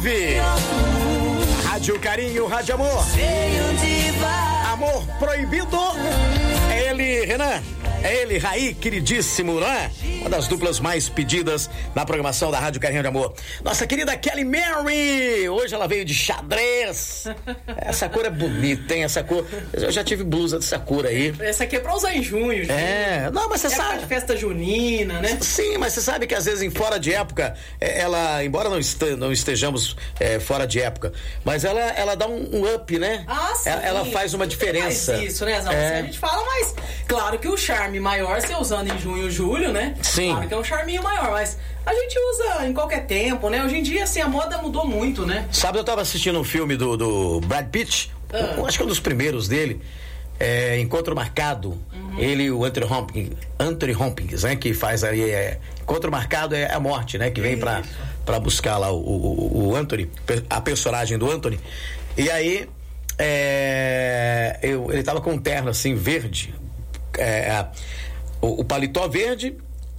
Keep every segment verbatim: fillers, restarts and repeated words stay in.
ouve Rádio Carinho, Rádio Amor. Amor proibido. É ele, Renan. É ele, Raí, queridíssimo, não é? Uma das duplas mais pedidas na programação da Rádio Carinho de Amor. Nossa querida Kelly Mary, hoje ela veio de xadrez. Essa cor é bonita, hein? Essa cor, eu já tive blusa dessa cor aí. Essa aqui é pra usar em junho. junho. É, não, mas você é sabe. De festa junina, né? Sim, mas você sabe que às vezes em fora de época, ela, embora não, este, não estejamos é, fora de época, mas ela, ela dá um, um up, né? Ah, sim. Ela, ela faz uma diferença. Faz isso, né, Zão? É. A gente fala, mas claro que o charme maior você usando em junho, julho, né? Sim. Claro que é um charminho maior, mas a gente usa em qualquer tempo, né? Hoje em dia, assim, a moda mudou muito, né? Sabe, eu tava assistindo um filme do, do Brad Pitt, ah. um, acho que é um dos primeiros dele, é, Encontro Marcado, uhum. ele e o Anthony Hopkins, Anthony Hopkins, né? Que faz ali, é, Encontro Marcado é a morte, né? Que vem pra, pra buscar lá o, o, o Anthony, a personagem do Anthony, e aí é, eu, ele tava com um terno assim, verde, é, O, o paletó verde,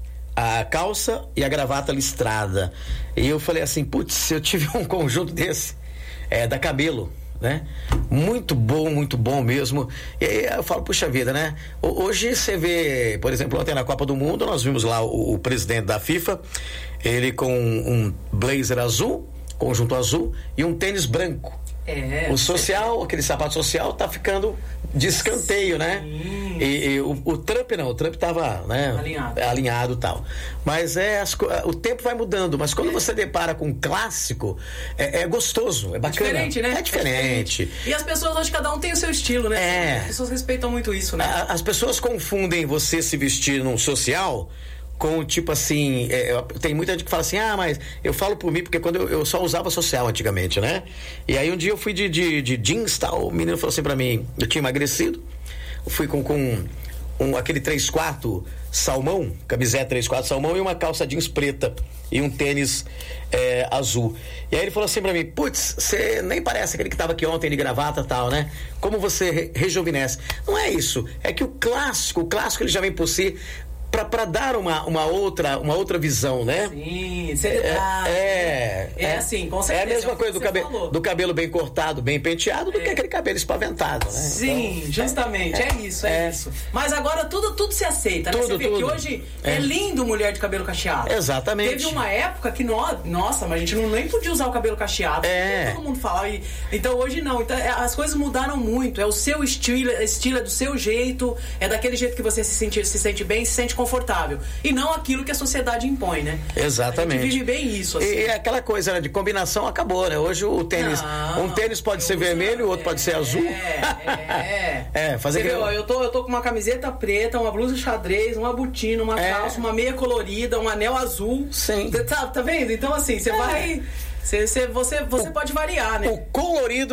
a calça e a gravata listrada. E eu falei assim, putz, se eu tive um conjunto desse, é, da Cabelo, né? Muito bom, muito bom mesmo. E aí eu falo, puxa vida, né? Hoje você vê, por exemplo, ontem na Copa do Mundo, nós vimos lá o, o presidente da FIFA, ele com um blazer azul, conjunto azul, e um tênis branco. É, o social, é. aquele sapato social tá ficando de escanteio, né? E, e o, o Trump não, o Trump tava, né, alinhado, alinhado e tal. Mas é, as, o tempo vai mudando, mas quando é. você depara com um clássico, é, é gostoso, é bacana. É diferente, né? É diferente. É diferente. E as pessoas, hoje cada um tem o seu estilo, né? É. As pessoas respeitam muito isso, né? A, as pessoas confundem você se vestir num social com, tipo assim, é, tem muita gente que fala assim, ah, mas eu falo por mim, porque quando eu, eu só usava social antigamente, né? E aí um dia eu fui de, de, de jeans, tal, o menino falou assim pra mim, eu tinha emagrecido, eu fui com, com um, aquele três quartos salmão, camiseta três quartos salmão e uma calça jeans preta e um tênis é, azul. E aí ele falou assim pra mim, putz, você nem parece aquele que tava aqui ontem de gravata e tal, né? Como você re- rejuvenesce. Não é isso, é que o clássico, o clássico ele já vem por si para dar uma, uma, outra, uma outra visão, né? Sim, seriedade. É, é, é assim, com certeza. É a mesma coisa do, cabe, do cabelo bem cortado, bem penteado, do é. que aquele cabelo espaventado, né? Sim, então, é, é, é isso, é, é isso. Mas agora tudo, tudo se aceita, né? Tudo, Você vê tudo. que hoje é. é lindo mulher de cabelo cacheado. Exatamente. Teve uma época que, nós, nossa, mas a gente não nem podia usar o cabelo cacheado. É. Todo mundo falava. E, então hoje não. Então, as coisas mudaram muito. É o seu estilo, estilo é do seu jeito, é daquele jeito que você se sente, se sente bem, se sente confortável. E não aquilo que a sociedade impõe, né? Exatamente. A gente vive bem isso, assim. E aquela coisa, né, de combinação acabou, né? Hoje o tênis, não, um tênis pode ser uso, vermelho, o outro é, pode ser azul. É, é. é fazer Você que... vê, ó, eu tô, eu tô com uma camiseta preta, uma blusa xadrez, uma botina, uma é. calça, uma meia colorida, um anel azul. Sim. Tá, tá vendo? Então, assim, você é. vai... Você, você, você, você o, pode variar, né? O colorido